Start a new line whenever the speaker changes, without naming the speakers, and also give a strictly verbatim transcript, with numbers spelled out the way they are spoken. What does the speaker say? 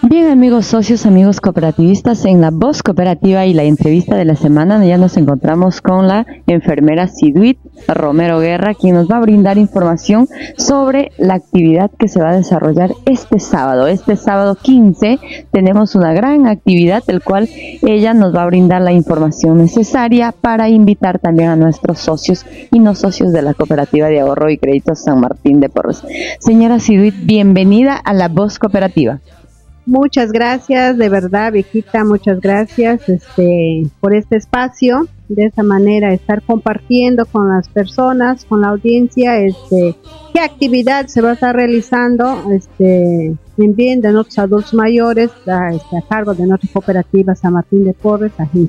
Bien, amigos socios, amigos cooperativistas, en la voz cooperativa y la entrevista de la semana ya nos encontramos con la enfermera Siduit Romero Guerra, quien nos va a brindar información sobre la actividad que se va a desarrollar este sábado. Este sábado quince tenemos una gran actividad, el cual ella nos va a brindar la información necesaria para invitar también a nuestros socios y no socios de la Cooperativa de Ahorro y Crédito San Martín de Porres. Señora Siduit, bienvenida a la voz cooperativa.
Muchas gracias, de verdad, viejita, muchas gracias este, por este espacio. De esta manera, estar compartiendo con las personas, con la audiencia, este, qué actividad se va a estar realizando este, en bien de nuestros adultos mayores, a, este, a cargo de nuestra cooperativa San Martín de Porres,